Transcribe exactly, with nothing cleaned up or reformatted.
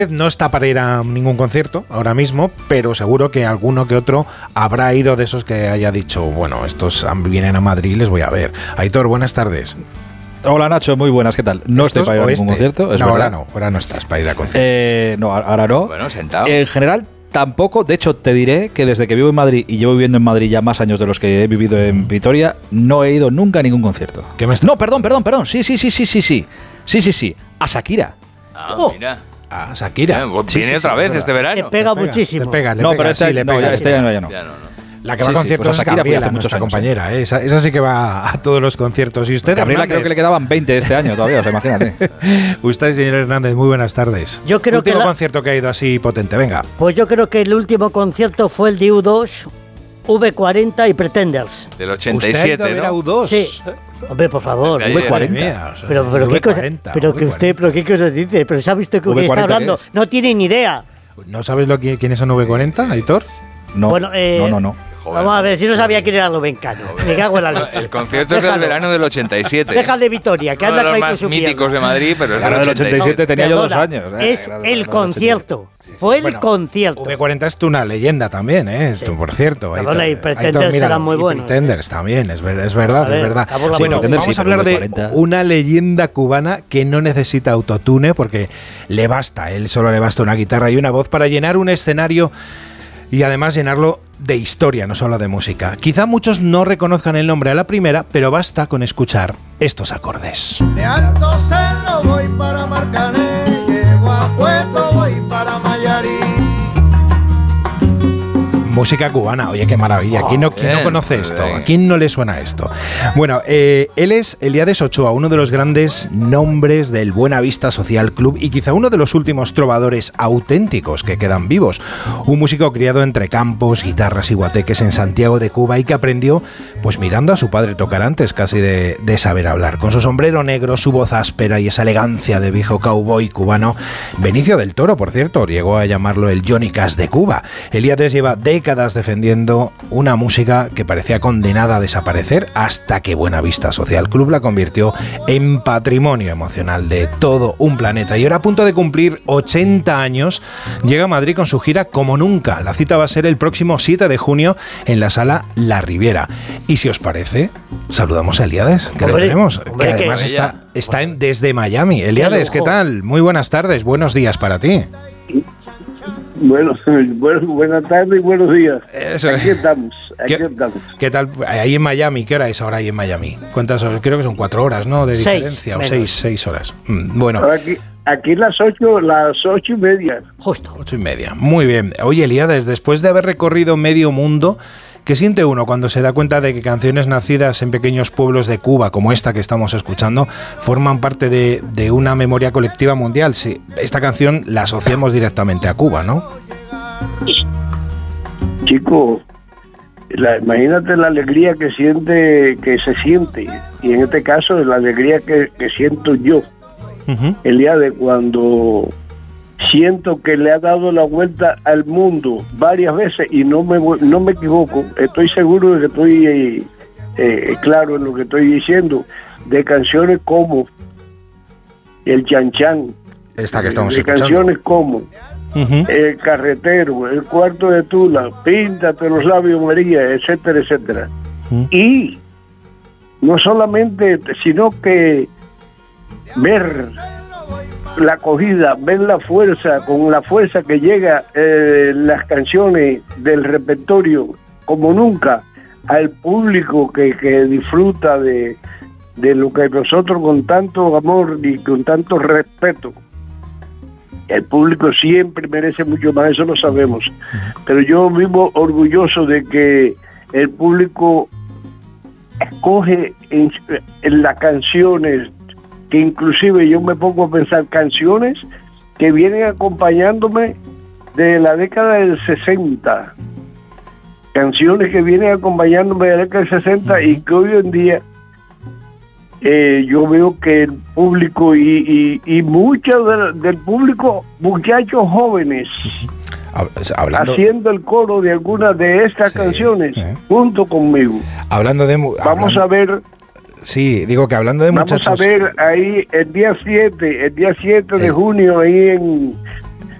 no está para ir a ningún concierto ahora mismo, pero seguro que alguno que otro habrá ido de esos que haya dicho, bueno, estos vienen a Madrid y les voy a ver. Aitor, buenas tardes. Hola Nacho, muy buenas, ¿qué tal? No estoy para ir a ningún concierto, es no, verdad. ahora no, ahora no estás para ir a concierto. Eh, no, ahora no. Bueno, sentado. En general, tampoco. De hecho, te diré que desde que vivo en Madrid y llevo viviendo en Madrid ya más años de los que he vivido en Vitoria, no he ido nunca a ningún concierto. ¿Qué me está... No, perdón, perdón, perdón. Sí, sí, sí, sí, sí, sí. Sí, sí, sí. A Shakira. Ah, oh. mira. Ah, Shakira. Eh, pues sí, viene sí, otra sí, vez sí, este verano. Te pega Te pega, muchísimo. Te pega, le No, pega, pero este, sí, le no, pega, ya, sí. este año ya no. Ya no, no. La que va Sí, a conciertos sí, pues a es Shakira fui Gabriela, hace nuestra muchos años, compañera. ¿eh? Esa, esa sí que va a todos los conciertos. ¿Y usted, Gabriela, Hernández? creo que le quedaban veinte este año todavía, o sea, imagínate. Usted, señor Hernández, muy buenas tardes. Yo creo Último que la- concierto que ha ido así potente, venga. Pues yo creo que el último concierto fue el de U dos, V cuarenta y Pretenders. Del ochenta y ¿Usted ha ido a siete, ver a ¿no? U dos? Sí. Hombre, por favor. Ahí, V cuarenta. Madre mía, o sea, Pero, pero, ¿qué cosa, V cuarenta, pero que V usted, pero qué cosas dice, pero ¿se ha visto que V está cuarenta hablando? qué es? No tiene ni idea. ¿No sabes lo que, quiénes son V cuarenta, Aitor? No, Bueno, eh, no, no, no. Joder. Vamos a ver, si no sabía quién era Lobencano. Me cago en la leche. El concierto es del Déjalo. verano del ochenta y siete. Deja el de Vitoria, que Uno anda de los con ahí con más su míticos mierda. de Madrid, pero es Claro, del del ochenta y siete. ochenta y siete tenía yo dos Perdona, años. eh, Es claro, el del concierto. Sí, sí. Fue el Bueno, concierto. V cuarenta es una leyenda también, ¿eh? Sí. Por cierto. Perdona, Aitor, y Pretenders Aitor, míralo, eran muy y buenos, Pretenders también, es, ver- es verdad, Joder, es verdad. acabó la Bueno, mano. vamos Sí, a hablar pero de V cuarenta. una leyenda cubana que no necesita autotune porque le basta, él solo le basta una guitarra y una voz para llenar un escenario y además llenarlo de historia, no solo de música. Quizá muchos no reconozcan el nombre a la primera, pero basta con escuchar estos acordes. De Alto Cerro voy para Marcané, llego a Puerto, voy para Mayarí. Música cubana, oye, qué maravilla. ¿Quién no, quién no bien, conoce pues esto? bien. ¿A quién no le suena esto? Bueno, eh, él es Elías Ochoa, uno de los grandes nombres del Buenavista Social Club y quizá uno de los últimos trovadores auténticos que quedan vivos. Un músico criado entre campos, guitarras y guateques en Santiago de Cuba y que aprendió pues mirando a su padre tocar antes casi de, de saber hablar. Con su sombrero negro, su voz áspera y esa elegancia de viejo cowboy cubano, Benicio del Toro, por cierto, llegó a llamarlo el Johnny Cash de Cuba. Elías lleva décadas defendiendo una música que parecía condenada a desaparecer hasta que Buenavista Social Club la convirtió en patrimonio emocional de todo un planeta. Y ahora, a punto de cumplir ochenta años, llega a Madrid con su gira como nunca. La cita va a ser el próximo siete de junio en la sala La Riviera. Y si os parece, saludamos a Elías, que lo Hombre, tenemos, hombre, que además que- está, está en, desde Miami. Elías, ¿qué lujo. tal? Muy buenas tardes, buenos días para ti. Bueno, bueno, buenas tardes y buenos días. Eso Aquí es. estamos, aquí ¿Qué, estamos. ¿Qué tal? Ahí en Miami, ¿qué hora es ahora ahí en Miami? ¿Cuántas horas? Creo que son cuatro horas, ¿no? De Seis, diferencia, o menos. seis, seis horas. Mm, Bueno, Aquí, aquí las ocho, las ocho y media. Justo. ocho y media. Muy bien. Oye, Elías, después de haber recorrido medio mundo, ¿qué siente uno cuando se da cuenta de que canciones nacidas en pequeños pueblos de Cuba, como esta que estamos escuchando, forman parte de, de una memoria colectiva mundial? Sí, esta canción la asociamos directamente a Cuba, ¿no? Chico, la, imagínate la alegría que siente, que se siente, y en este caso la alegría que, que siento yo, Ujú. el día de cuando siento que le ha dado la vuelta al mundo varias veces y no me voy- no me equivoco, estoy seguro de que estoy eh, eh, claro en lo que estoy diciendo, de canciones como El Chan Chan, Esta que estamos de escuchando. canciones como Ujú. El Carretero, El Cuarto de Tula, Píntate los labios María, etcétera, etcétera. Ujú. Y no solamente, sino que ver la acogida, ver la fuerza, con la fuerza que llega eh, las canciones del repertorio como nunca al público que, que disfruta de, de lo que nosotros con tanto amor y con tanto respeto. El público siempre merece mucho más, eso lo sabemos. Pero yo vivo orgulloso de que el público escoge en, en las canciones, que inclusive yo me pongo a pensar canciones que vienen acompañándome de la década del sesenta. Canciones que vienen acompañándome de la década del sesenta y que hoy en día eh, yo veo que el público y, y, y mucho del, del público, muchachos jóvenes, Hab- Hablando, haciendo el coro de algunas de estas Sí, canciones eh. junto conmigo. hablando de... mu- Vamos hablando- a ver, Sí, digo que hablando de vamos muchachos... a ver ahí el día siete, el día siete Eh. de junio ahí en